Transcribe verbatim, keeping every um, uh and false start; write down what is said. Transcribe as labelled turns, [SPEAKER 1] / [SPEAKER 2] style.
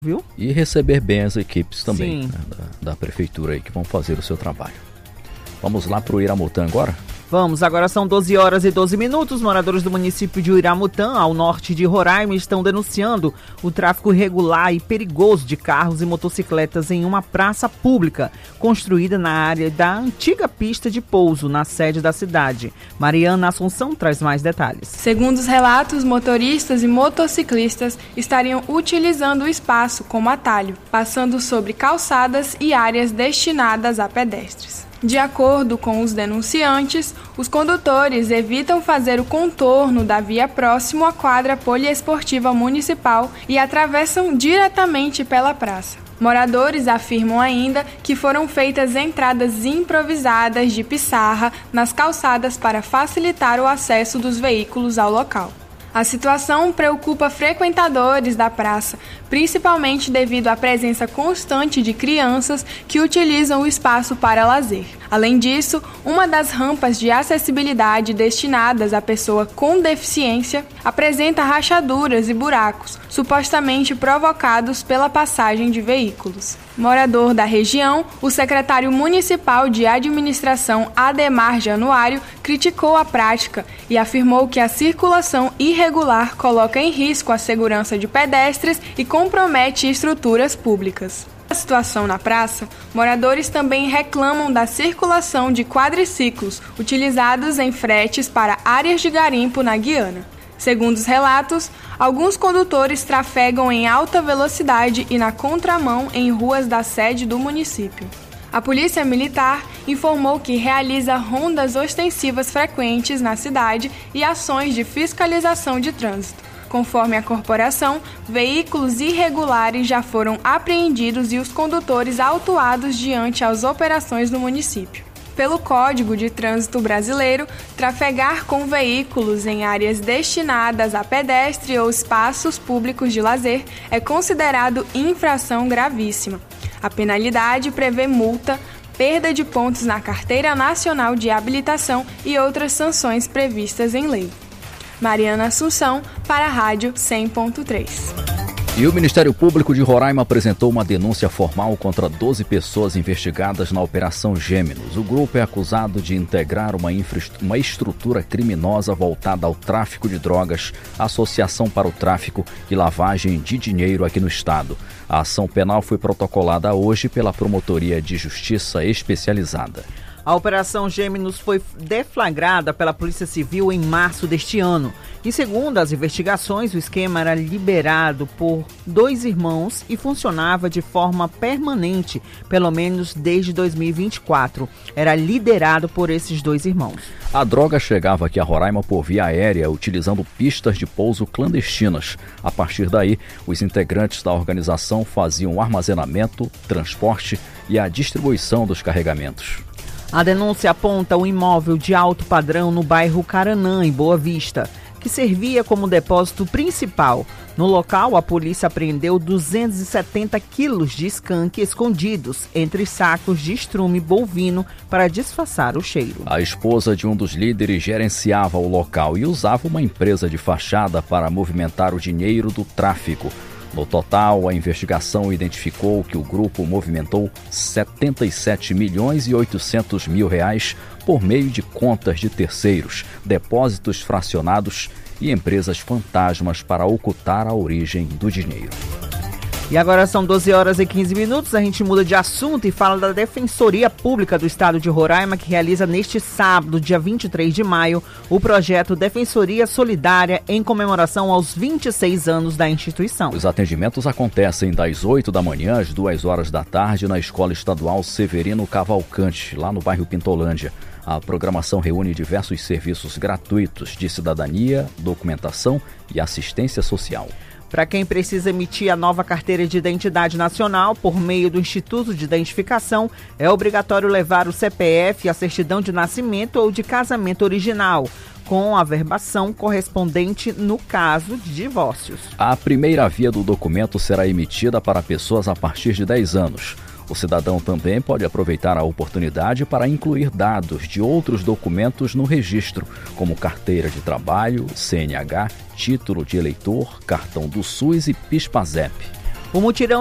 [SPEAKER 1] Viu?
[SPEAKER 2] E receber bem as equipes também,
[SPEAKER 1] Sim.
[SPEAKER 2] né, da, da prefeitura aí que vão fazer o seu trabalho. Vamos lá para o Iramutã agora?
[SPEAKER 1] Vamos, agora são doze horas e doze minutos. Moradores do município de Iramutã, ao norte de Roraima, estão denunciando o tráfego irregular e perigoso de carros e motocicletas em uma praça pública construída na área da antiga pista de pouso, na sede da cidade. Mariana Assunção traz mais detalhes.
[SPEAKER 3] Segundo os relatos, motoristas e motociclistas estariam utilizando o espaço como atalho, passando sobre calçadas e áreas destinadas a pedestres. De acordo com os denunciantes, os condutores evitam fazer o contorno da via próximo à quadra poliesportiva municipal e atravessam diretamente pela praça. Moradores afirmam ainda que foram feitas entradas improvisadas de pissarra nas calçadas para facilitar o acesso dos veículos ao local. A situação preocupa frequentadores da praça, principalmente devido à presença constante de crianças que utilizam o espaço para lazer. Além disso, uma das rampas de acessibilidade destinadas à pessoa com deficiência apresenta rachaduras e buracos, supostamente provocados pela passagem de veículos. Morador da região, o secretário municipal de administração, Ademar Januário, criticou a prática e afirmou que a circulação irregular coloca em risco a segurança de pedestres e compromete estruturas públicas. Na situação na praça, moradores também reclamam da circulação de quadriciclos utilizados em fretes para áreas de garimpo na Guiana. Segundo os relatos, alguns condutores trafegam em alta velocidade e na contramão em ruas da sede do município. A Polícia Militar informou que realiza rondas ostensivas frequentes na cidade e ações de fiscalização de trânsito. Conforme a corporação, veículos irregulares já foram apreendidos e os condutores autuados diante as operações no município. Pelo Código de Trânsito Brasileiro, trafegar com veículos em áreas destinadas a pedestre ou espaços públicos de lazer é considerado infração gravíssima. A penalidade prevê multa, perda de pontos na Carteira Nacional de Habilitação e outras sanções previstas em lei. Mariana Assunção, para a Rádio cem ponto três.
[SPEAKER 2] E o Ministério Público de Roraima apresentou uma denúncia formal contra doze pessoas investigadas na Operação Gêmeos. O grupo é acusado de integrar uma, infra... uma estrutura criminosa voltada ao tráfico de drogas, associação para o tráfico e lavagem de dinheiro aqui no estado. A ação penal foi protocolada hoje pela Promotoria de Justiça Especializada.
[SPEAKER 1] A Operação Gêmeos foi deflagrada pela Polícia Civil em março deste ano. E segundo as investigações, o esquema era liberado por dois irmãos e funcionava de forma permanente, pelo menos desde dois mil e vinte e quatro. Era liderado por esses dois irmãos.
[SPEAKER 2] A droga chegava aqui a Roraima por via aérea, utilizando pistas de pouso clandestinas. A partir daí, os integrantes da organização faziam o armazenamento, transporte e a distribuição dos carregamentos.
[SPEAKER 1] A denúncia aponta um imóvel de alto padrão no bairro Caranã, em Boa Vista, que servia como depósito principal. No local, a polícia apreendeu duzentos e setenta quilos de skunk escondidos entre sacos de estrume bovino para disfarçar o cheiro.
[SPEAKER 2] A esposa de um dos líderes gerenciava o local e usava uma empresa de fachada para movimentar o dinheiro do tráfico. No total, a investigação identificou que o grupo movimentou setenta e sete milhões e oitocentos mil reais por meio de contas de terceiros, depósitos fracionados e empresas fantasmas para ocultar a origem do dinheiro.
[SPEAKER 1] E agora são doze horas e quinze minutos, a gente muda de assunto e fala da Defensoria Pública do Estado de Roraima, que realiza neste sábado, dia vinte e três de maio, o projeto Defensoria Solidária em comemoração aos vinte e seis anos da instituição.
[SPEAKER 2] Os atendimentos acontecem das oito da manhã às duas horas da tarde na Escola Estadual Severino Cavalcante, lá no bairro Pintolândia. A programação reúne diversos serviços gratuitos de cidadania, documentação e assistência social.
[SPEAKER 1] Para quem precisa emitir a nova carteira de identidade nacional por meio do Instituto de Identificação, é obrigatório levar o C P F e a certidão de nascimento ou de casamento original, com a averbação correspondente no caso de divórcios.
[SPEAKER 2] A primeira via do documento será emitida para pessoas a partir de dez anos. O cidadão também pode aproveitar a oportunidade para incluir dados de outros documentos no registro, como carteira de trabalho, C N H, título de eleitor, cartão do SUS e PIS-PASEP.
[SPEAKER 1] O mutirão